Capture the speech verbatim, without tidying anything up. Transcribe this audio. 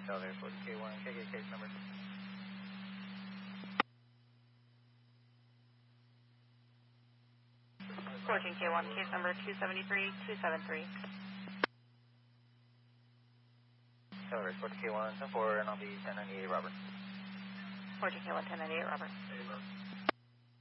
Accelerate for K one, K K case number. fourteen K one, case number two seven three two seven three. Accelerate for K one, ten four, and I'll be ten ninety-eight, Robert. fourteen K one, ten ninety-eight, Robert.